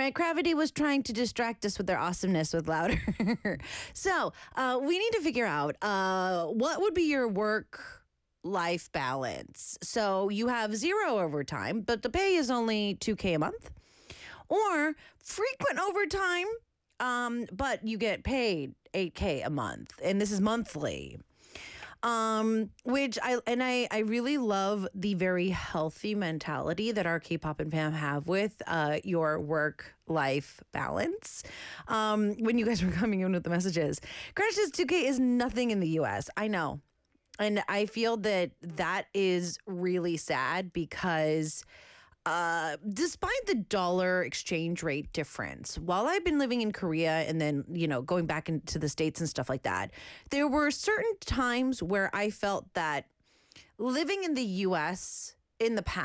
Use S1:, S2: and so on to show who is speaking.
S1: right, Gravity was trying to distract us with their awesomeness with Louder. So we need to figure out what would be your work life balance. So you have zero overtime, but the pay is only 2K a month, or frequent overtime, but you get paid 8K a month, and this is monthly. Which I really love the very healthy mentality that our K-pop and Pam have with your work life balance. When you guys were coming in with the messages, Crash's 2K is nothing in the US. I know. And I feel that is really sad because despite the dollar exchange rate difference, while I've been living in Korea and then, going back into the States and stuff like that, there were certain times where I felt that living in the US in the past,